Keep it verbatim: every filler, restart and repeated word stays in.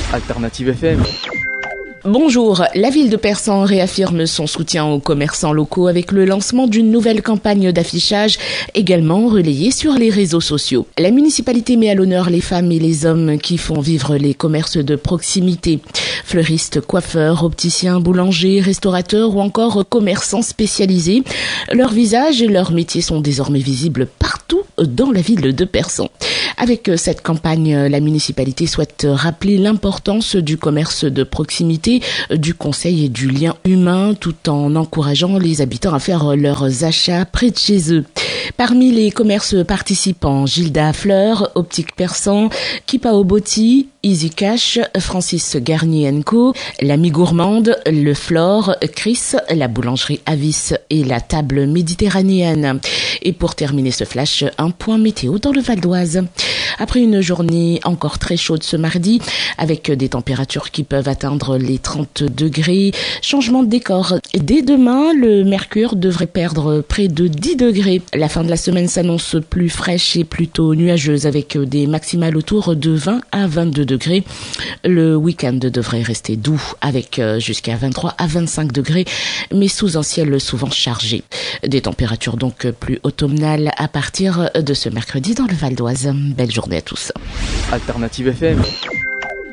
Alternative F M. Bonjour, la ville de Persan réaffirme son soutien aux commerçants locaux avec le lancement d'une nouvelle campagne d'affichage également relayée sur les réseaux sociaux. La municipalité met à l'honneur les femmes et les hommes qui font vivre les commerces de proximité. Fleuristes, coiffeurs, opticiens, boulangers, restaurateurs ou encore commerçants spécialisés. Leurs visages et leurs métiers sont désormais visibles partout dans la ville de Persan. Avec cette campagne, la municipalité souhaite rappeler l'importance du commerce de proximité, du conseil et du lien humain, tout en encourageant les habitants à faire leurs achats près de chez eux. Parmi les commerces participants, Gilda Fleur, Optique Persan, Kipao Botti, Easy Cash, Francis Garnier and Co, l'Ami Gourmande, Le Flore, Chris, la boulangerie Avis et la table méditerranéenne. Et pour terminer ce flash, un point météo dans le Val d'Oise. Après une journée encore très chaude ce mardi, avec des températures qui peuvent atteindre les trente degrés, changement de décor. Dès demain, le mercure devrait perdre près de dix degrés. La fin de la semaine s'annonce plus fraîche et plutôt nuageuse avec des maximales autour de vingt à vingt-deux degrés. Le week-end devrait rester doux avec jusqu'à vingt-trois à vingt-cinq degrés, mais sous un ciel souvent chargé. Des températures donc plus automnales à partir de ce mercredi dans le Val d'Oise. Belle journée à tous. Alternative F M.